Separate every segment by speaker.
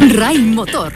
Speaker 1: RAI Motor.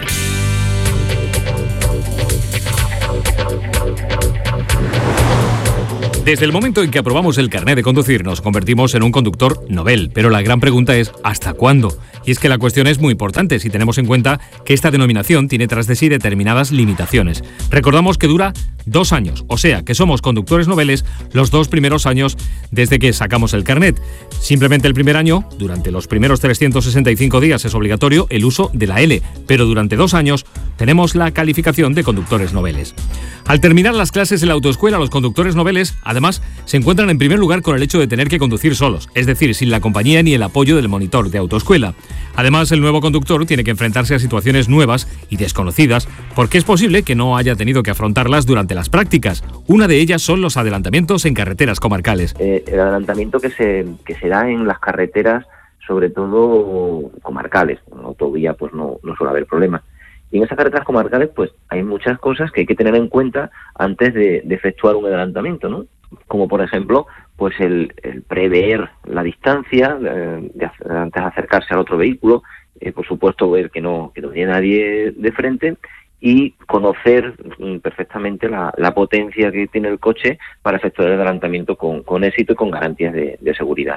Speaker 2: Desde el momento en que aprobamos el carné de conducir nos convertimos en un conductor novel, pero la gran pregunta es ¿hasta cuándo? Y es que la cuestión es muy importante si tenemos en cuenta que esta denominación tiene tras de sí determinadas limitaciones. Recordamos que dura 2 años, o sea que somos conductores noveles los 2 primeros años desde que sacamos el carnet. Simplemente el primer año, durante los primeros 365 días es obligatorio el uso de la L, pero durante 2 años tenemos la calificación de conductores noveles. Al terminar las clases en la autoescuela, los conductores noveles, además, se encuentran en primer lugar con el hecho de tener que conducir solos, es decir, sin la compañía ni el apoyo del monitor de autoescuela. Además, el nuevo conductor tiene que enfrentarse a situaciones nuevas y desconocidas, porque es posible que no haya tenido que afrontarlas durante las prácticas. Una de ellas son los adelantamientos en carreteras comarcales.
Speaker 3: El adelantamiento que se da en las carreteras, sobre todo comarcales. En autovía pues no suele haber problemas. Y en esas carreteras comarcales pues hay muchas cosas que hay que tener en cuenta antes de efectuar un adelantamiento, ¿no? Como por ejemplo pues el prever la distancia antes de acercarse al otro vehículo, por supuesto ver que no tiene nadie de frente y conocer perfectamente la potencia que tiene el coche para efectuar el adelantamiento con éxito y con garantías de seguridad.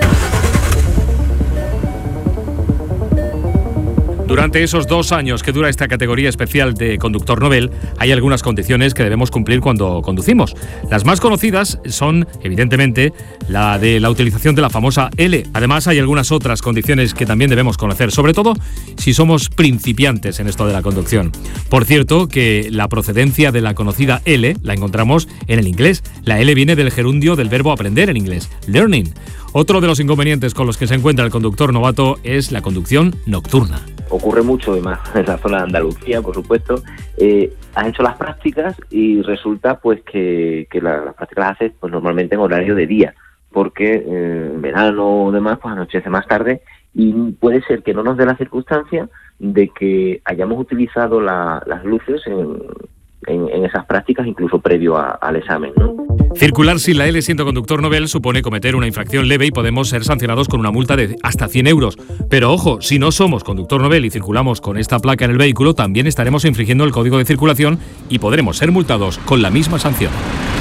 Speaker 2: Durante esos 2 años que dura esta categoría especial de conductor novel, hay algunas condiciones que debemos cumplir cuando conducimos. Las más conocidas son, evidentemente, la de la utilización de la famosa L. Además, hay algunas otras condiciones que también debemos conocer, sobre todo si somos principiantes en esto de la conducción. Por cierto, que la procedencia de la conocida L la encontramos en el inglés. La L viene del gerundio del verbo aprender en inglés, learning. Otro de los inconvenientes con los que se encuentra el conductor novato es la conducción nocturna.
Speaker 3: Ocurre mucho, y más en la zona de Andalucía, por supuesto. Has hecho las prácticas y resulta pues que las prácticas las haces pues normalmente en horario de día, porque en verano o demás pues anochece más tarde y puede ser que no nos dé la circunstancia de que hayamos utilizado las luces en esas prácticas incluso previo al examen, ¿no?
Speaker 2: Circular sin la L siendo conductor novel supone cometer una infracción leve y podemos ser sancionados con una multa de hasta 100 euros. Pero ojo, si no somos conductor novel y circulamos con esta placa en el vehículo, también estaremos infringiendo el código de circulación y podremos ser multados con la misma sanción.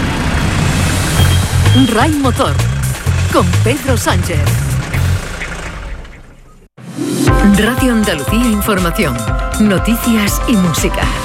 Speaker 1: RAI Motor, con Pedro Sánchez. Radio Andalucía Información, noticias y música.